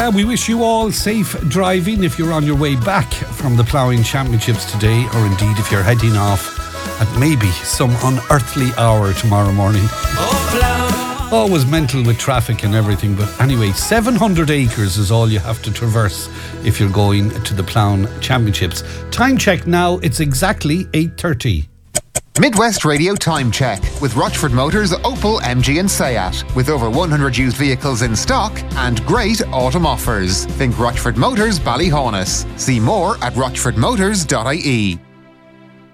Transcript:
We wish you all safe driving if you're on your way back from the Ploughing Championships today, or indeed if you're heading off at maybe some unearthly hour tomorrow morning. Always mental with traffic and everything, but anyway, 700 acres is all you have to traverse if you're going to the Ploughing Championships. Time check now, it's exactly 8:30. Midwest Radio Time Check with Rochford Motors, Opel, MG and Seat. With over 100 used vehicles in stock and great autumn offers. Think Rochford Motors, Ballyhonus. See more at rochfordmotors.ie.